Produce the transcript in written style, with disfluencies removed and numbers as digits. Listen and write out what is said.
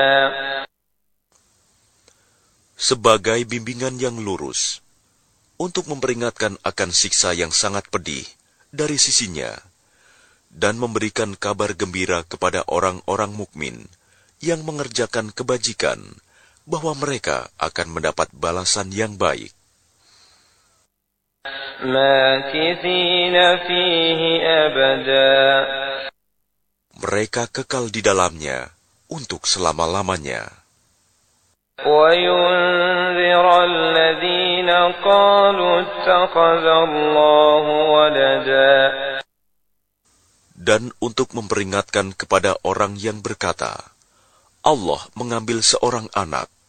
sebagai bimbingan yang lurus, untuk memperingatkan akan siksa yang sangat pedih dari sisinya, dan memberikan kabar gembira kepada orang-orang mukmin yang mengerjakan kebajikan, bahwa mereka akan mendapat balasan yang baik. Mereka kekal di dalamnya untuk selama-lamanya. Dan untuk memperingatkan kepada orang yang berkata, Allah mengambil seorang anak.